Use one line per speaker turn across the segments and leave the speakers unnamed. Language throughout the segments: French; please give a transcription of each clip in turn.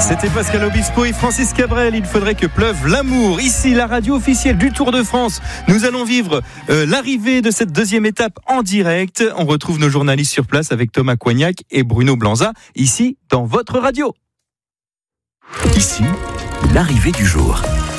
C'était Pascal Obispo et Francis Cabrel. Il faudrait que pleuve l'amour. Ici, la radio officielle du Tour de France. Nous allons vivre l'arrivée de cette deuxième étape en direct. On retrouve nos journalistes sur place avec Thomas Coignac et Bruno Blanza. Ici, dans votre radio.
Ici, l'arrivée du jour.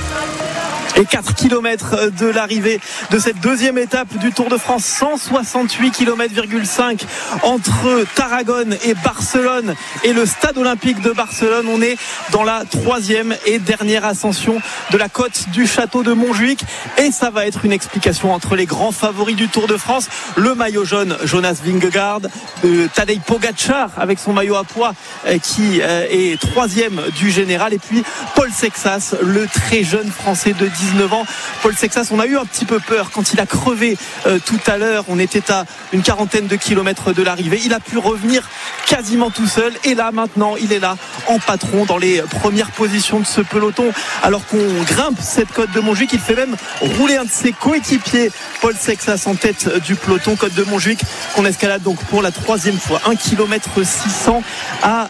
Et 4 km de l'arrivée de cette deuxième étape du Tour de France, 168 km,5 entre Tarragone et Barcelone et le stade olympique de Barcelone. On est dans la troisième et dernière ascension de la côte du château de Montjuïc et ça va être une explication entre les grands favoris du Tour de France. Le maillot jaune, Jonas Vingegaard, Tadej Pogačar avec son maillot à pois qui est troisième du général, et puis Paul Sexas, le très jeune français de 19 ans. Paul Sexas, on a eu un petit peu peur quand il a crevé tout à l'heure. On était à une quarantaine de kilomètres de l'arrivée. Il a pu revenir quasiment tout seul et là maintenant il est là en patron dans les premières positions de ce peloton alors qu'on grimpe cette côte de Montjuïc. Il fait même rouler un de ses coéquipiers, Paul Sexas, en tête du peloton. Côte de Montjuïc qu'on escalade donc pour la troisième fois, 1 km 600 à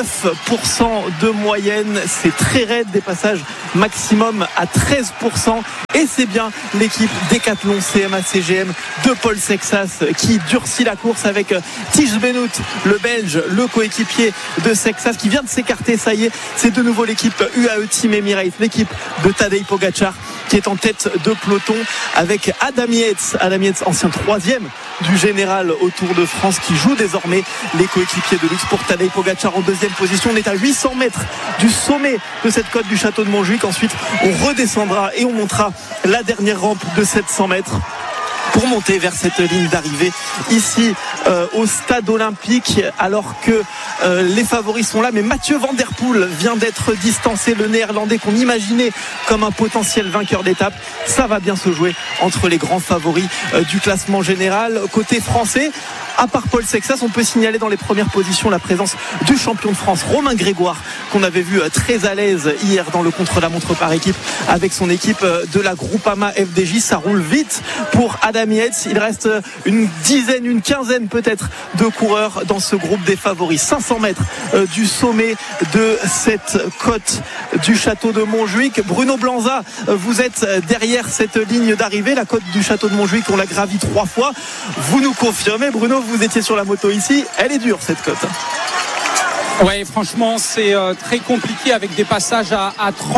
9% de moyenne. C'est très raide, des passages maximum à 13%, et c'est bien l'équipe Decathlon CMA CGM de Paul Sexas qui durcit la course avec Tige Benoît, le Belge, le coéquipier de Sexas qui vient de s'écarter. Ça y est, c'est de nouveau l'équipe UAE Team Emirates, l'équipe de Tadej Pogačar qui est en tête de peloton avec Adam Yates, ancien troisième du général au Tour de France, qui joue désormais les coéquipiers de luxe pour Tadej Pogačar en deuxième position. On est à 800 mètres du sommet de cette côte du château de Montjuïc. Ensuite on redescendra et on montera la dernière rampe de 700 mètres pour monter vers cette ligne d'arrivée ici au stade olympique, alors que les favoris sont là. Mais Mathieu Van Der Poel vient d'être distancé, le néerlandais qu'on imaginait comme un potentiel vainqueur d'étape. Ça va bien se jouer entre les grands favoris du classement général. Côté français, à part Paul Sexas, on peut signaler dans les premières positions la présence du champion de France Romain Grégoire, qu'on avait vu très à l'aise hier dans le contre-la-montre par équipe avec son équipe de la Groupama FDJ. Ça roule vite pour Adam Yates. Il reste une quinzaine peut-être de coureurs dans ce groupe des favoris. 500 mètres du sommet de cette côte du château de Montjuïc. Bruno Blanza, vous êtes derrière cette ligne d'arrivée. La côte du château de Montjuïc, on l'a gravie 3 fois. Vous nous confirmez, Bruno, vous étiez sur la moto ici. Elle est dure cette côte.
Ouais, franchement, c'est très compliqué avec des passages à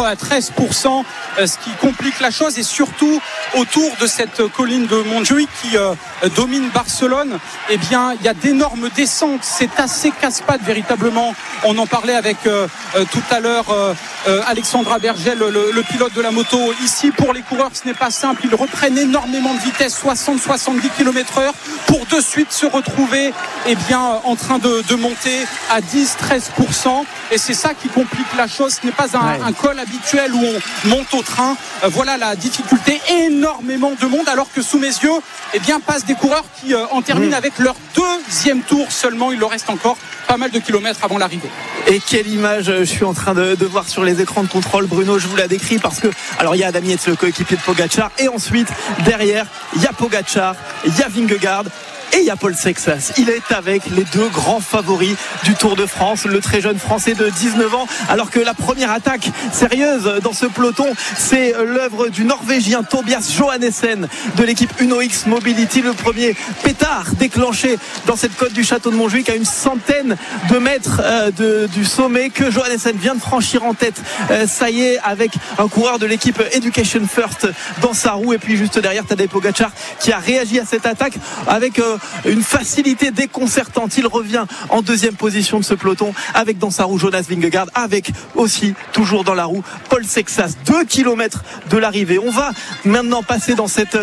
13%, ce qui complique la chose, et surtout autour de cette colline de Montjuïc qui domine Barcelone. Eh bien, il y a d'énormes descentes. C'est assez casse-pattes véritablement. On en parlait avec tout à l'heure Alexandra Bergel, le pilote de la moto. Ici, pour les coureurs, ce n'est pas simple. Ils reprennent énormément de vitesse, 60-70 km/h, pour de suite se retrouver en train de monter à 10-13%. Et c'est ça qui complique la chose. Ce n'est pas un col habituel où on monte au train. Voilà la difficulté. Énormément de monde, alors que sous mes yeux passent des coureurs qui en terminent avec leur deuxième tour seulement. Il leur reste encore pas mal de kilomètres avant l'arrivée.
Et quelle image je suis en train de voir sur les écrans de contrôle, Bruno. Je vous la décris parce que, alors il y a Adam Yates, le coéquipier de Pogačar, et ensuite derrière il y a Pogačar, il y a Vingegaard et il y a Paul Sexas. Il est avec les deux grands favoris du Tour de France, le très jeune français de 19 ans, alors que la première attaque sérieuse dans ce peloton, c'est l'œuvre du Norvégien Tobias Johannessen de l'équipe Uno X Mobility. Le premier pétard déclenché dans cette côte du château de Montjuïc à une centaine de mètres du sommet, que Johannessen vient de franchir en tête. Ça y est, avec un coureur de l'équipe Education First dans sa roue, et puis juste derrière Tadej Pogačar qui a réagi à cette attaque avec une facilité déconcertante. Il revient en deuxième position de ce peloton avec dans sa roue Jonas Vingegaard, avec aussi toujours dans la roue Paul Sexas. 2 km de l'arrivée. On va maintenant passer dans cette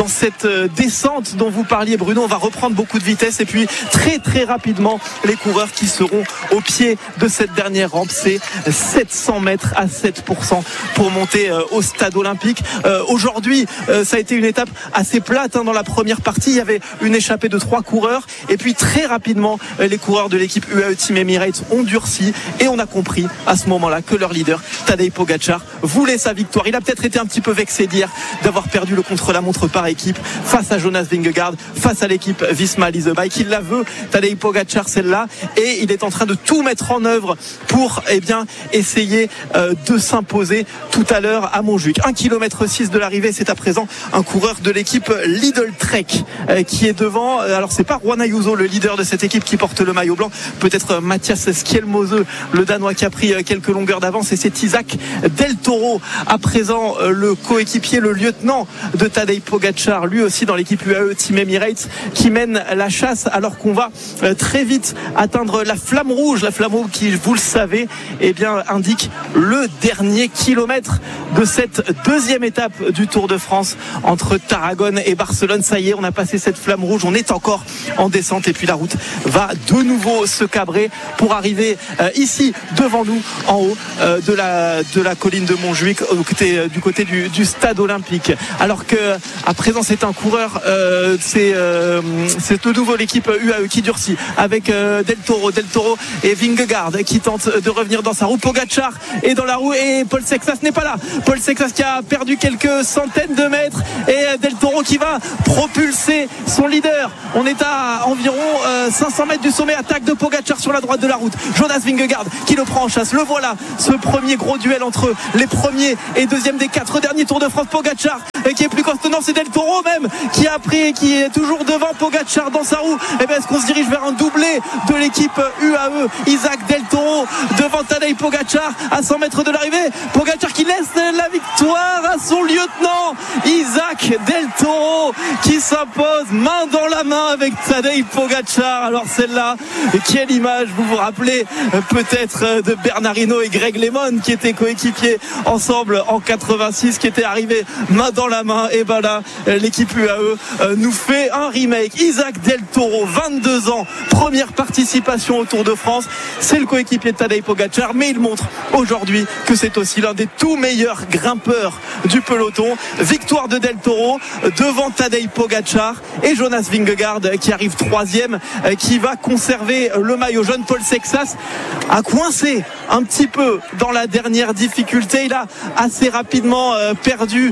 descente dont vous parliez, Bruno. On va reprendre beaucoup de vitesse, et puis très très rapidement les coureurs qui seront au pied de cette dernière rampe. C'est 700 mètres à 7% pour monter au stade olympique. Aujourd'hui ça a été une étape assez plate dans la première partie. Il y avait une échappée de de 3 coureurs. Et puis très rapidement, les coureurs de l'équipe UAE Team Emirates ont durci et on a compris à ce moment-là que leur leader, Tadej Pogačar, voulait sa victoire. Il a peut-être été un petit peu vexé d'hier d'avoir perdu le contre-la-montre par équipe face à Jonas Vingegaard, face à l'équipe Visma Lease Bike. Il la veut, Tadej Pogačar, celle-là, et il est en train de tout mettre en œuvre pour essayer de s'imposer tout à l'heure à Montjuïc. 1,6 km de l'arrivée, c'est à présent un coureur de l'équipe Lidl Trek qui est devant. Alors c'est pas Juan Ayuso, le leader de cette équipe, qui porte le maillot blanc, peut-être Matthias Skjelmose, le Danois, qui a pris quelques longueurs d'avance, et c'est Isaac Del Toro à présent, le coéquipier, le lieutenant de Tadej Pogačar, lui aussi dans l'équipe UAE Team Emirates, qui mène la chasse, alors qu'on va très vite atteindre la flamme rouge qui, vous le savez, indique le dernier kilomètre de cette deuxième étape du Tour de France entre Tarragone et Barcelone. Ça y est, on a passé cette flamme rouge, on est encore en descente, et puis la route va de nouveau se cabrer pour arriver ici devant nous, en haut de la colline de Montjuïc, du côté du stade olympique. Alors que à présent c'est un coureur, c'est de nouveau l'équipe UAE qui durcit avec Del Toro et Vingegaard qui tente de revenir dans sa roue. Pogačar est dans la roue et Paul Sexas n'est pas là. Paul Sexas qui a perdu quelques centaines de mètres, et Del Toro qui va propulser son leader. On est à environ 500 mètres du sommet. Attaque de Pogačar sur la droite de la route. Jonas Vingegaard qui le prend en chasse. Le voilà, ce premier gros duel entre les premiers et deuxièmes des 4 derniers Tours de France. Pogačar qui est plus costaud, c'est Del Toro même qui a pris, qui est toujours devant Pogačar dans sa roue. Est-ce qu'on se dirige vers un doublé de l'équipe UAE? Isaac Del Toro devant Tadej Pogačar à 100 mètres de l'arrivée. Pogačar qui laisse la victoire à son lieutenant Isaac Del Toro, qui s'impose main dans la main avec Tadej Pogačar. Alors celle-là, quelle image! Vous vous rappelez peut-être de Bernard Hinault et Greg LeMond qui étaient coéquipiers ensemble en 86, qui étaient arrivés main dans la main. Et là, l'équipe UAE nous fait un remake. Isaac Del Toro, 22 ans, première participation au Tour de France. C'est le coéquipier de Tadej Pogačar, mais il montre aujourd'hui que c'est aussi l'un des tout meilleurs grimpeurs du peloton. Victoire de Del Toro devant Tadej Pogačar et Jonas Vingegaard qui arrive 3e, qui va conserver le maillot jaune. Paul Sexas a coincé un petit peu dans la dernière difficulté. Il a assez rapidement perdu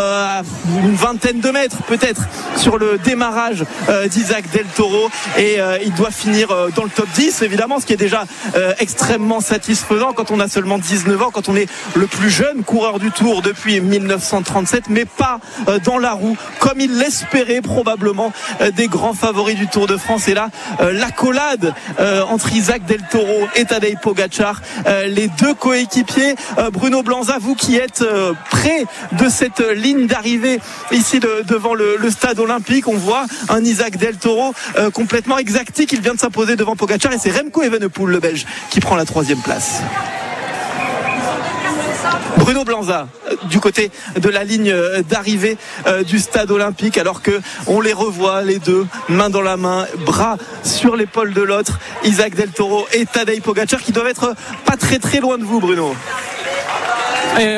une vingtaine de mètres peut-être sur le démarrage d'Isaac Del Toro, et il doit finir dans le top 10 évidemment, ce qui est déjà extrêmement satisfaisant quand on a seulement 19 ans, quand on est le plus jeune coureur du Tour depuis 1937, mais pas dans la roue comme il l'espérait probablement des grands favoris du Tour de France. Et là, l'accolade entre Isaac Del Toro et Tadej Pogačar, les deux coéquipiers. Bruno Blanza, vous qui êtes près de cette ligne d'arrivée ici devant le stade olympique, on voit un Isaac Del Toro complètement exactique. Il vient de s'imposer devant Pogačar, et c'est Remco Evenepoel, le Belge, qui prend la 3e place. Bruno Blanza du côté de la ligne d'arrivée du stade olympique, alors que on les revoit les deux main dans la main, bras sur l'épaule de l'autre, Isaac Del Toro et Tadej Pogačar, qui doivent être pas très très loin de vous, Bruno.
Et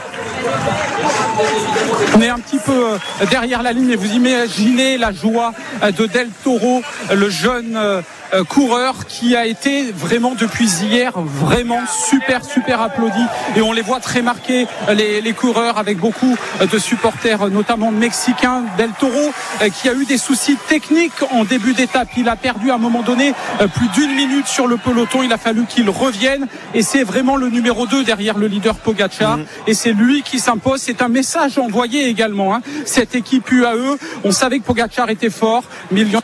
on est un petit peu derrière la ligne, et vous imaginez la joie de Del Toro, le jeune coureur qui a été vraiment depuis hier vraiment super applaudi, et on les voit très marqués, les coureurs, avec beaucoup de supporters notamment mexicains. Del Toro qui a eu des soucis techniques en début d'étape, il a perdu à un moment donné plus d'1 minute sur le peloton, il a fallu qu'il revienne, et c'est vraiment le numéro 2 derrière le leader Pogačar, et c'est lui qui s'impose. C'est un message envoyé également, cette équipe UAE, on savait que Pogačar était fort, mais il y en...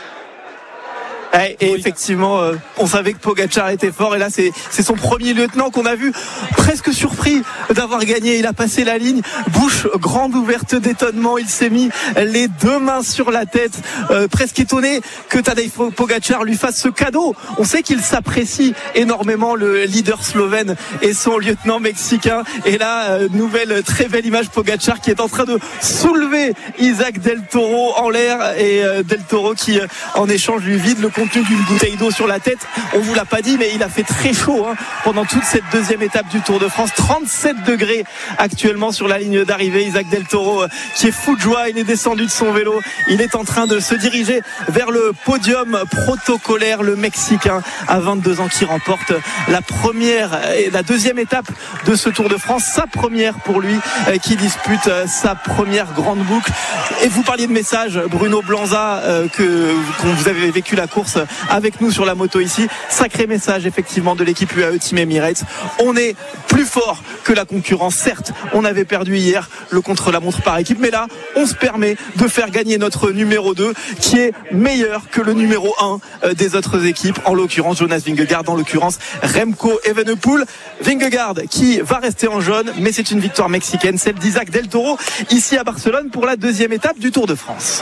Et effectivement, on savait que Pogačar était fort, et là c'est son premier lieutenant qu'on a vu presque surpris d'avoir gagné. Il a passé la ligne, bouche grande ouverte d'étonnement, il s'est mis les deux mains sur la tête, presque étonné que Tadej Pogačar lui fasse ce cadeau. On sait qu'il s'apprécie énormément, le leader slovène et son lieutenant mexicain. Et là, nouvelle très belle image, Pogačar qui est en train de soulever Isaac Del Toro en l'air, et Del Toro qui en échange lui vide le compte contenu d'une bouteille d'eau sur la tête. On vous l'a pas dit, mais il a fait très chaud pendant toute cette deuxième étape du Tour de France. 37 degrés actuellement sur la ligne d'arrivée. Isaac Del Toro qui est fou de joie, il est descendu de son vélo, il est en train de se diriger vers le podium protocolaire. Le Mexicain à 22 ans qui remporte la deuxième étape de ce Tour de France, sa première pour lui, qui dispute sa première grande boucle. Et vous parliez de message, Bruno Blanza, quand vous avez vécu la course avec nous sur la moto ici, sacré message effectivement de l'équipe UAE Team Emirates. On est plus fort que la concurrence. Certes, on avait perdu hier le contre-la-montre par équipe, mais là on se permet de faire gagner notre numéro 2 qui est meilleur que le numéro 1 des autres équipes, en l'occurrence Jonas Vingegaard, en l'occurrence Remco Evenepoel. Vingegaard qui va rester en jaune, mais c'est une victoire mexicaine, celle d'Isaac Del Toro ici à Barcelone pour la deuxième étape du Tour de France.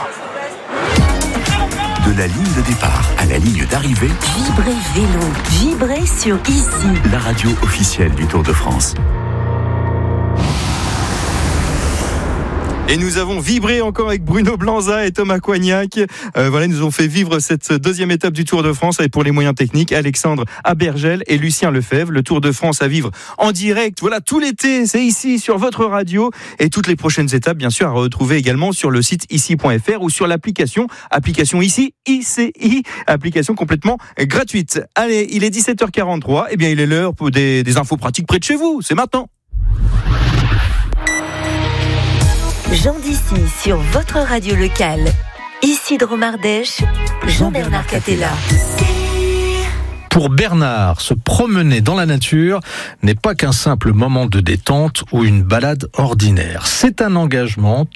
De la ligne de départ à la ligne d'arrivée,
Vibrez vélo, vibrez sur Ici,
la radio officielle du Tour de France.
Et nous avons vibré encore avec Bruno Blanza et Thomas Coignac. Ils nous ont fait vivre cette deuxième étape du Tour de France avec pour les moyens techniques Alexandre Abergel et Lucien Lefebvre. Le Tour de France à vivre en direct. Voilà, tout l'été, c'est ici sur votre radio. Et toutes les prochaines étapes, bien sûr, à retrouver également sur le site ici.fr ou sur l'application ici, ICI, application complètement gratuite. Allez, il est 17h43. Eh bien, il est l'heure pour des infos pratiques près de chez vous. C'est maintenant.
Jean d'Ici sur votre radio locale. Ici de Romardèche, Jean-Bernard Catella.
Pour Bernard, se promener dans la nature n'est pas qu'un simple moment de détente ou une balade ordinaire. C'est un engagement